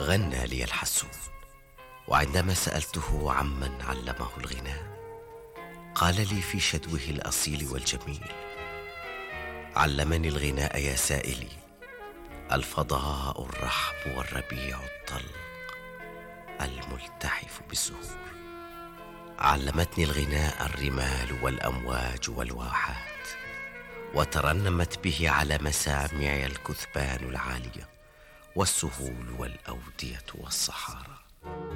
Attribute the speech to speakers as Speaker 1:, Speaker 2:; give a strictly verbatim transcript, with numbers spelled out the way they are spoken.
Speaker 1: غنى لي الحسون، وعندما سألته عمن علمه الغناء قال لي في شدوه الأصيل والجميل: علمني الغناء يا سائلي الفضاء الرحب والربيع الطلق الملتحف بالزهور. علمتني الغناء الرمال والأمواج والواحات، وترنمت به على مسامعي الكثبان العالية والسهول والأودية والصحارى.